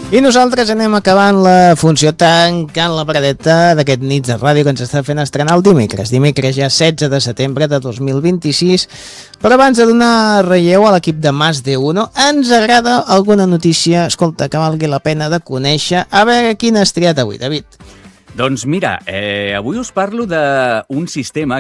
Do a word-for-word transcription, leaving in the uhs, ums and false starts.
I nosaltres anem acabant la funció tancant la paradeta d'aquest nits de ràdio que ens està fent estrenar el dimecres. Dimecres ja setze de setembre de dos mil vint-i-sis. Però abans de donar relleu a l'equip de Más de Uno, ens agrada alguna notícia, escolta, que valgui la pena de conèixer. A veure quina has triat avui, David. Doncs mira, eh, avui us parlo d'un sistema